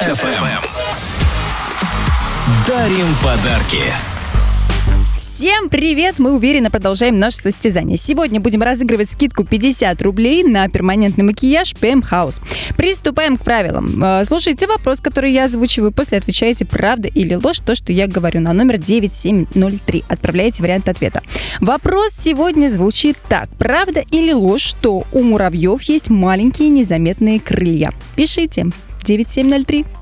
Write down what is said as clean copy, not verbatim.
FM. Дарим подарки. Всем привет! Мы уверенно продолжаем наше состязание. Сегодня будем разыгрывать скидку 50 рублей на перманентный макияж PM House. Приступаем к правилам. Слушайте вопрос, который я озвучиваю. После отвечаете правда или ложь, то, что я говорю, на номер 9703. Отправляете вариант ответа. Вопрос сегодня звучит так. Правда или ложь, что у муравьев есть маленькие незаметные крылья? Пишите. 9703.